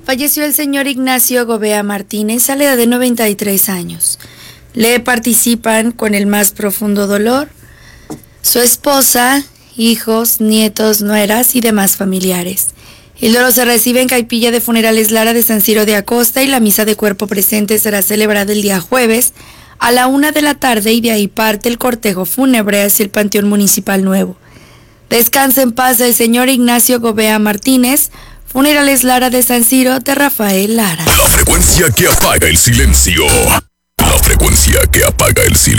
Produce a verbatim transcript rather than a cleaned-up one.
falleció el señor Ignacio Gobea Martínez a la edad de noventa y tres años. Le participan con el más profundo dolor su esposa, hijos, nietos, nueras y demás familiares. El duelo se recibe en Capilla de Funerales Lara de San Ciro de Acosta y la misa de cuerpo presente será celebrada el día jueves a la una de la tarde y de ahí parte el cortejo fúnebre hacia el Panteón Municipal Nuevo. Descansa en paz el señor Ignacio Gobea Martínez. Funerales Lara de San Ciro de Rafael Lara. La frecuencia que apaga el silencio. La frecuencia que apaga el silencio.